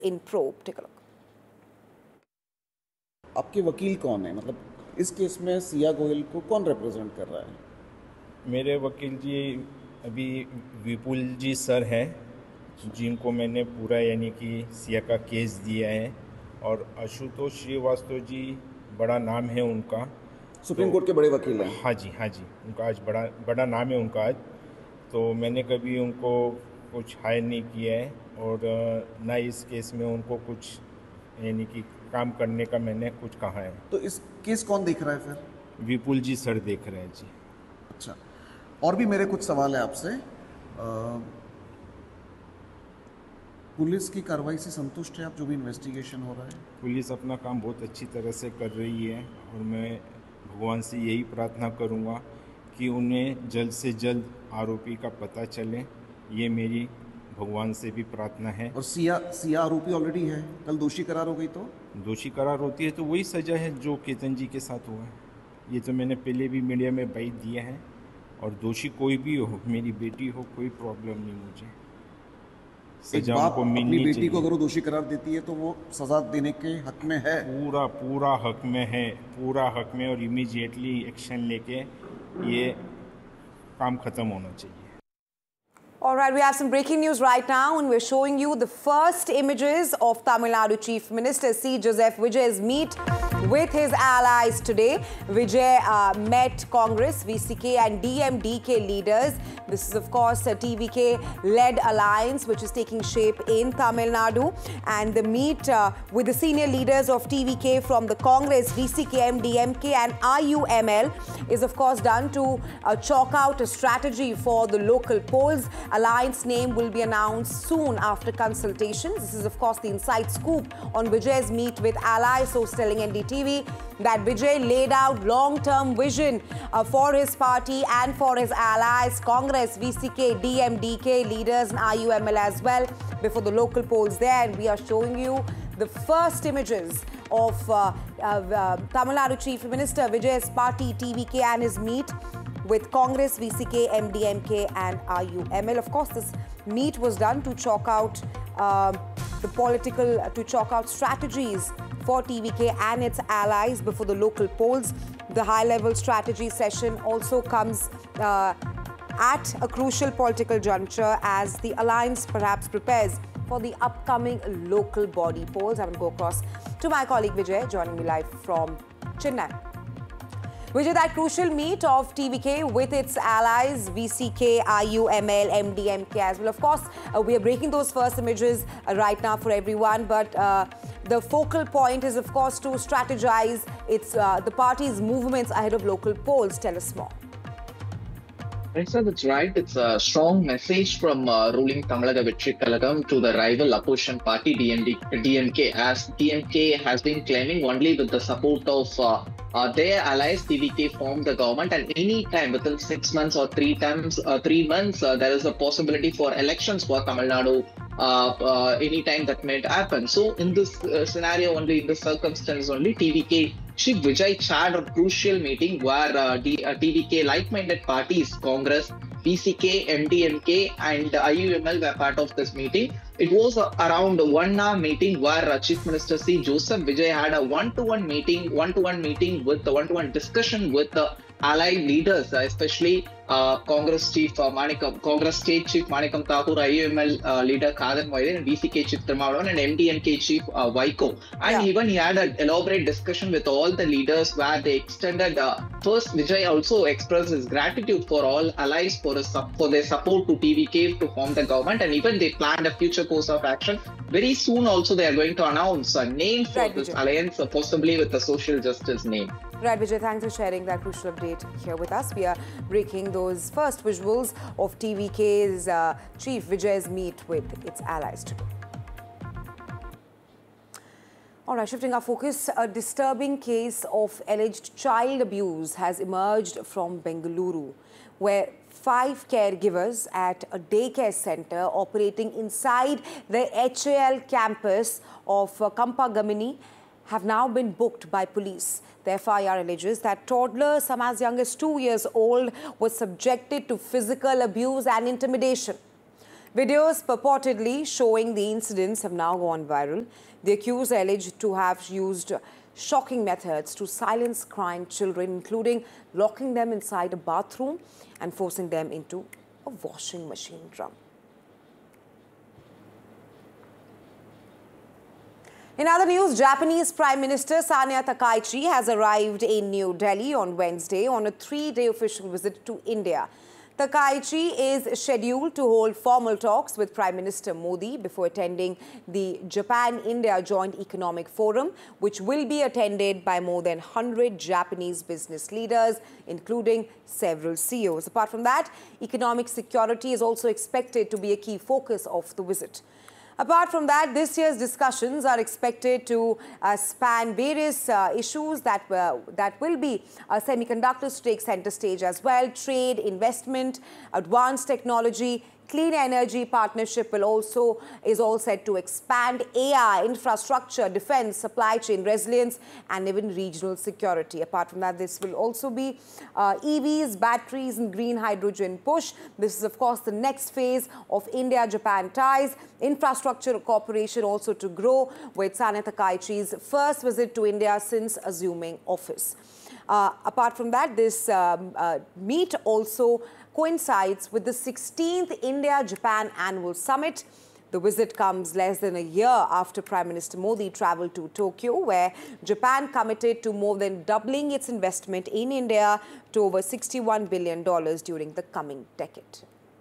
in probe. Take a look. आपके वकील कौन है? मतलब इस केस में सिया गोयल को कौन रिप्रेजेंट कर रहा है? मेरे वकील जी अभी विपुल जी सर हैं, जिनको मैंने पूरा यानी कि सिया का केस दिया है, और आशुतोष श्रीवास्तव जी बड़ा नाम है उनका, सुप्रीम कोर्ट के बड़े वकील हैं। हाँ जी, उनका आज बड़ा नाम है उनका आज। तो मैंने कभी उनको कुछ हायर नहीं किया है, और ना इस केस में उनको कुछ यानी कि काम करने का मैंने कुछ कहा है। तो इस केस कौन देख रहा है फिर? विपुल जी सर देख रहे हैं जी। अच्छा, और भी मेरे कुछ सवाल है आपसे। पुलिस की कार्रवाई से संतुष्ट है आप, जो भी इन्वेस्टिगेशन हो रहा है? पुलिस अपना काम बहुत अच्छी तरह से कर रही है, और मैं भगवान से यही प्रार्थना करूंगा कि उन्हें जल्द से जल्द आरोपी का पता चले। ये मेरी भगवान से भी प्रार्थना है। और सिया आरोपी ऑलरेडी है, कल दोषी करार हो गई तो? दोषी करार होती है तो वही सज़ा है जो केतन जी के साथ हुआ है। ये तो मैंने पहले भी मीडिया में बाइट दिया है, और दोषी कोई भी हो, मेरी बेटी हो, कोई प्रॉब्लम नहीं मुझे। सजा उनको मिलनी चाहिए। अपनी बेटी को अगर वो दोषी करार देती है तो वो सजा देने के हक में है। पूरा हक में है, पूरा हक में, और इमीडिएटली एक्शन लेके ये काम खत्म होना चाहिए। All right, we have some breaking news right now, and we're showing you the first images of Tamil Nadu Chief Minister C. Joseph Vijay's meet with his allies today. Vijay met Congress, VCK and DMDK leaders. This is, of course, a TVK-led alliance which is taking shape in Tamil Nadu. And the meet with the senior leaders of TVK from the Congress, VCKM, DMK and IUML is, of course, done to chalk out a strategy for the local polls. Alliance name will be announced soon after consultations. This is, of course, the inside scoop on Vijay's meet with allies. So, telling NDTV that Vijay laid out long-term vision for his party and for his allies, Congress, VCK, DMDK leaders and IUML as well, before the local polls there. And we are showing you the first images of Tamil Nadu Chief Minister Vijay's party, TVK, and his meet with Congress, VCK, MDMK and IUML. Of course, this meet was done to chalk out strategies for TVK and its allies before the local polls. The high-level strategy session also comes at a crucial political juncture as the alliance perhaps prepares for the upcoming local body polls. I will go across to my colleague Vijay, joining me live from Chennai. Vijay, that crucial meet of TVK with its allies, VCK, IUML, MDMK as well. Of course, we are breaking those first images right now for everyone, but the focal point is, of course, to strategize the party's movements ahead of local polls. Tell us more. Right, sir, that's right. It's a strong message from ruling Tamalaga Vetri Kalagam to the rival opposition party DMK, as DMK has been claiming only with the support of their allies TVK formed the government, and any time within 6 months or 3 months there is a possibility for elections for Tamil Nadu. Any time that might happen. So in this scenario only, in this circumstance only, TVK Chief Vijay chaired a crucial meeting where TVK like-minded parties, Congress, PCK, MDMK and IUML were part of this meeting. It was around a 1 hour meeting where Chief Minister C. Joseph Vijay had a one-to-one discussion with the allied leaders, especially Congress State Chief Manikam Thakur, IUML leader Khadan Moidin, and VCK Chief Thermavadan, and MDMK Chief Vaiko. And even he had an elaborate discussion with all the leaders where they extended. First, Vijay also expressed his gratitude for all allies for their support to TVK to form the government, and even they planned a future course of action. Very soon also they are going to announce a name for this alliance, possibly with the social justice name. Right, Vijay, thanks for sharing that crucial update here with us. We are breaking those first visuals of TVK's Chief Vijay's meet with its allies today. All right, shifting our focus, a disturbing case of alleged child abuse has emerged from Bengaluru, where 5 caregivers at a daycare center operating inside the HAL campus of Kampagamini have now been booked by police. The FIR alleges that toddler, some as young as 2 years old, was subjected to physical abuse and intimidation. Videos purportedly showing the incidents have now gone viral. The accused are alleged to have used shocking methods to silence crying children, including locking them inside a bathroom and forcing them into a washing machine drum. In other news, Japanese Prime Minister Sanae Takaichi has arrived in New Delhi on Wednesday on a 3-day official visit to India. Takaichi is scheduled to hold formal talks with Prime Minister Modi before attending the Japan-India Joint Economic Forum, which will be attended by more than 100 Japanese business leaders, including several CEOs. Apart from that, economic security is also expected to be a key focus of the visit. Apart from that, this year's discussions are expected to span various issues that will be semiconductors to take center stage as well, trade, investment, advanced technology, clean energy partnership is all set to expand, AI, infrastructure, defense, supply chain resilience, and even regional security. Apart from that, this will also be EVs, batteries, and green hydrogen push. This is, of course, the next phase of India-Japan ties. Infrastructure cooperation also to grow with Sanae Takaichi's first visit to India since assuming office. Apart from that, this meet also coincides with the 16th India-Japan Annual Summit. The visit comes less than a year after Prime Minister Modi travelled to Tokyo, where Japan committed to more than doubling its investment in India to over $61 billion during the coming decade.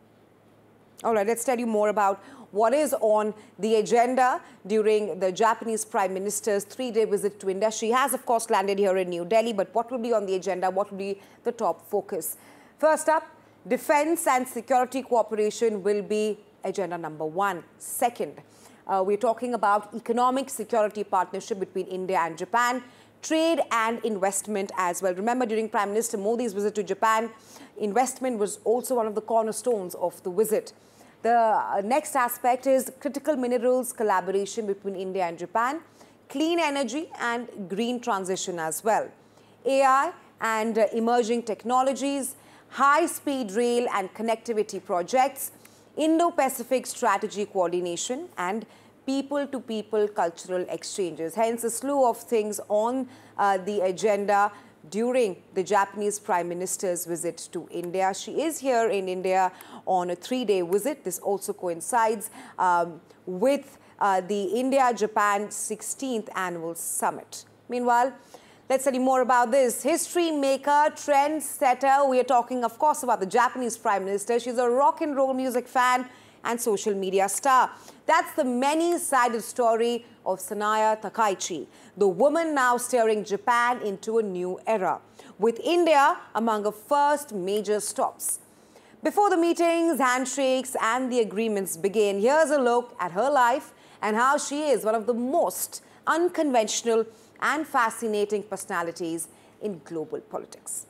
All right, let's tell you more about what is on the agenda during the Japanese Prime Minister's 3-day visit to India. She has, of course, landed here in New Delhi, but what will be on the agenda? What will be the top focus? First up, defense and security cooperation will be agenda number 1. Second, we're talking about economic security partnership between India and Japan, trade and investment as well. Remember, during Prime Minister Modi's visit to Japan, investment was also one of the cornerstones of the visit. The next aspect is critical minerals collaboration between India and Japan, clean energy and green transition as well, AI and emerging technologies, high-speed rail and connectivity projects, Indo-Pacific strategy coordination, and people-to-people cultural exchanges. Hence, a slew of things on the agenda during the Japanese Prime Minister's visit to India. She is here in India on a 3-day visit. This also coincides with the India-Japan 16th Annual Summit. Meanwhile, let's tell you more about this. History maker, trend setter. We are talking, of course, about the Japanese Prime Minister. She's a rock and roll music fan and social media star. That's the many-sided story of Sanae Takaichi, the woman now steering Japan into a new era, with India among her first major stops. Before the meetings, handshakes, and the agreements begin, here's a look at her life and how she is one of the most unconventional and fascinating personalities in global politics.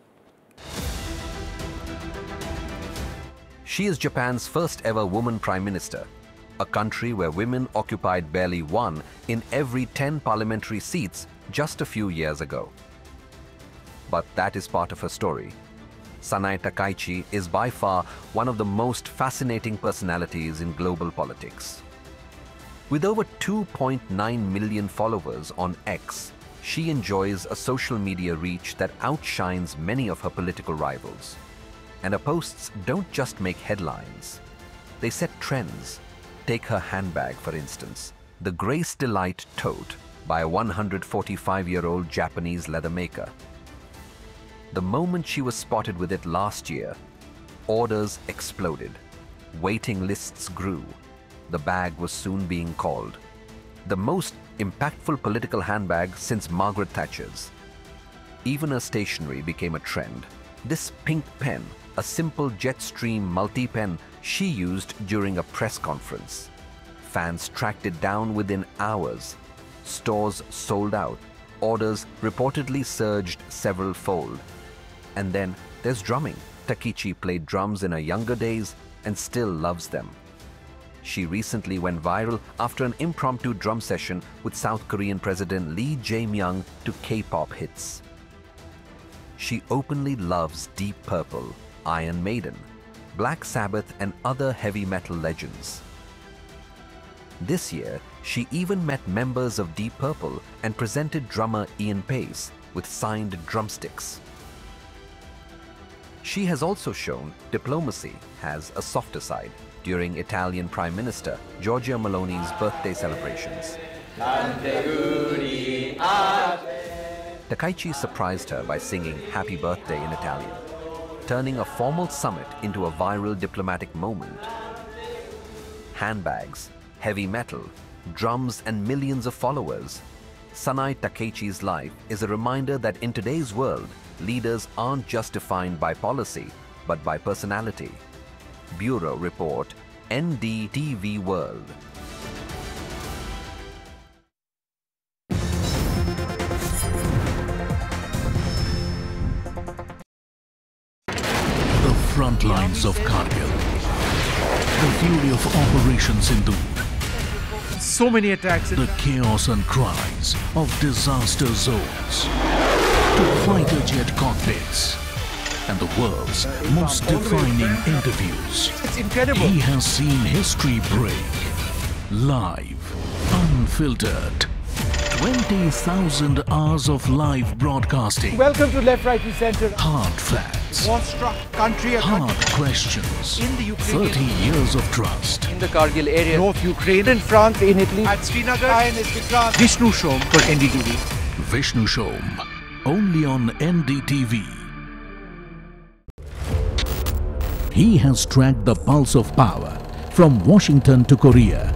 She is Japan's first ever woman prime minister, a country where women occupied barely 1 in every 10 parliamentary seats just a few years ago. But that is part of her story. Sanae Takaichi is by far one of the most fascinating personalities in global politics. With over 2.9 million followers on X, she enjoys a social media reach that outshines many of her political rivals. And her posts don't just make headlines. They set trends. Take her handbag, for instance, the Grace Delight tote by a 145-year-old Japanese leather maker. The moment she was spotted with it last year, orders exploded. Waiting lists grew. The bag was soon being called the most impactful political handbag since Margaret Thatcher's. Even her stationery became a trend. This pink pen, a simple Jetstream multi-pen she used during a press conference. Fans tracked it down within hours. Stores sold out. Orders reportedly surged several-fold. And then there's drumming. Takaichi played drums in her younger days and still loves them. She recently went viral after an impromptu drum session with South Korean President Lee Jae-myung to K-pop hits. She openly loves Deep Purple, Iron Maiden, Black Sabbath and other heavy metal legends. This year, she even met members of Deep Purple and presented drummer Ian Pace with signed drumsticks. She has also shown diplomacy has a softer side during Italian Prime Minister Giorgia Meloni's birthday celebrations. Takaichi surprised her by singing Happy Birthday in Italian, turning a formal summit into a viral diplomatic moment. Handbags, heavy metal, drums and millions of followers. Sanai Takaichi's life is a reminder that in today's world, leaders aren't just defined by policy, but by personality. Bureau Report, NDTV World. The front lines of Kargil. The fury of Operation Sindoor. So many attacks. The chaos and cries of disaster zones. To fighter jet cockpits. And the world's most defining interviews. It's incredible. He has seen history break. Live. Unfiltered. 20,000 hours of live broadcasting. Welcome to Left, Right and Centre. Hard facts. War-struck country. Hard questions. In the Ukraine. 30 years of trust. In the Kargil area. North Ukraine. In France, in Italy. At Srinagar. INS Vikrant. Vishnu Shom for NDTV. Vishnu Shom. Only on NDTV. He has tracked the pulse of power from Washington to Korea.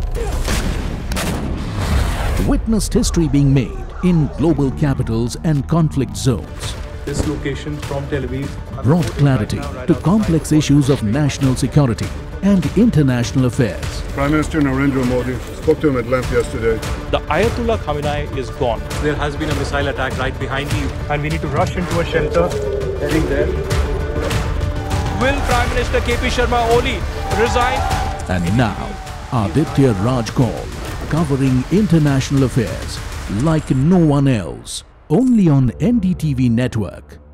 Witnessed history being made in global capitals and conflict zones. This location from Tel Aviv Brought clarity to complex issues of national security and international affairs. Prime Minister Narendra Modi spoke to him at length yesterday. The Ayatollah Khamenei is gone. There has been a missile attack right behind you, and we need to rush into a shelter. Heading there. Will Prime Minister KP Sharma Oli resign? And now, Aditya Raj Kaul, covering international affairs like no one else, only on NDTV Network.